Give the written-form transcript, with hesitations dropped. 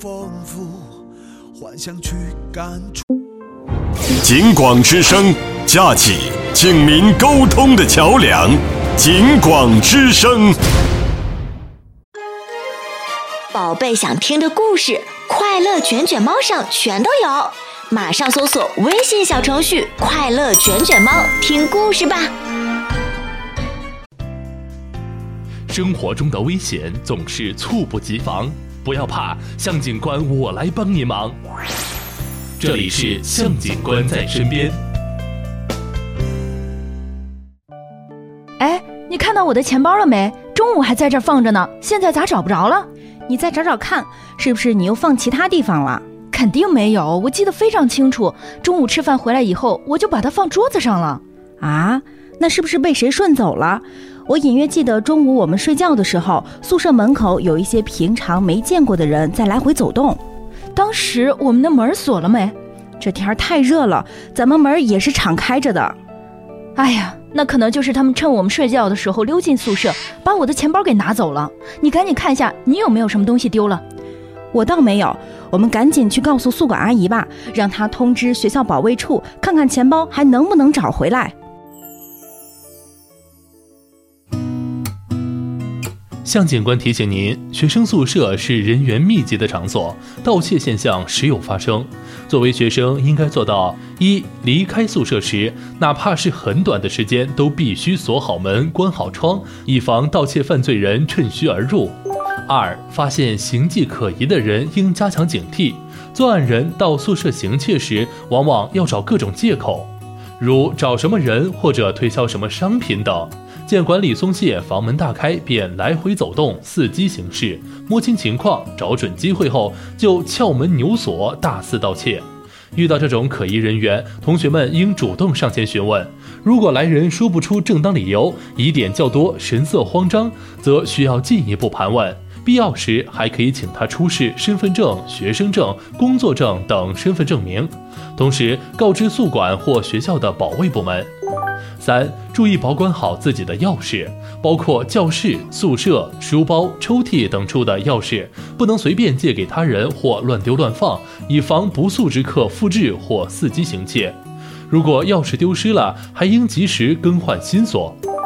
丰富幻想去感触。 警广之声，架起警民沟通的桥梁。警广之声， 宝贝想听的故事，快乐卷卷猫上全都有，马上搜索微信小程序“快乐卷卷猫”，听故事吧。 生活中的危险总是猝不及防，不要怕，向警官我来帮你忙。这里是向警官在身边。 哎，你看到我的钱包了没？中午还在这儿放着呢，现在咋找不着了？ 你再找找看，是不是你又放其他地方了？ 肯定没有，我记得非常清楚，中午吃饭回来以后，我就把它放桌子上了。 啊，那是不是被谁顺走了？我隐约记得中午我们睡觉的时候，宿舍门口有一些平常没见过的人在来回走动。 当时我们的门锁了没？ 这天太热了，咱们门也是敞开着的。 哎呀，那可能就是他们趁我们睡觉的时候溜进宿舍，把我的钱包给拿走了。你赶紧看一下，你有没有什么东西丢了？ 我倒没有，我们赶紧去告诉宿管阿姨吧，让她通知学校保卫处，看看钱包还能不能找回来。 向警官提醒您，学生宿舍是人员密集的场所，盗窃现象时有发生。作为学生，应该做到：一、离开宿舍时，哪怕是很短的时间，都必须锁好门、关好窗，以防盗窃犯罪人趁虚而入；二、发现形迹可疑的人，应加强警惕。作案人到宿舍行窃时，往往要找各种借口，如找什么人或者推销什么商品等。见管理松懈，房门大开，便来回走动，伺机行事，摸清情况，找准机会后就撬门扭锁，大肆盗窃。遇到这种可疑人员，同学们应主动上前询问。如果来人说不出正当理由，疑点较多，神色慌张，则需要进一步盘问。必要时还可以请他出示身份证、学生证、工作证等身份证明，同时告知宿管或学校的保卫部门。三、注意保管好自己的钥匙，包括教室、宿舍、书包、抽屉等处的钥匙，不能随便借给他人或乱丢乱放，以防不速之客复制或伺机行窃。如果钥匙丢失了，还应及时更换新锁。